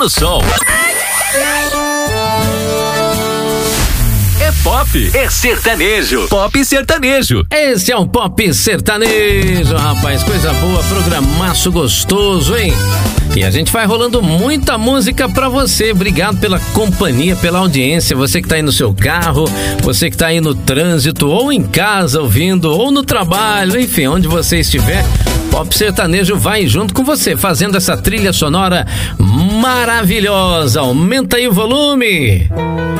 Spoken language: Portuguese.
no som. É pop, é sertanejo. Pop e sertanejo. Esse é um pop sertanejo, rapaz. Coisa boa, programaço gostoso, hein? E a gente vai rolando muita música pra você. Obrigado pela companhia, pela audiência. Você que tá aí no seu carro, você que tá aí no trânsito, ou em casa ouvindo, ou no trabalho, enfim, onde você estiver. Pop Sertanejo vai junto com você, fazendo essa trilha sonora maravilhosa. Aumenta aí o volume.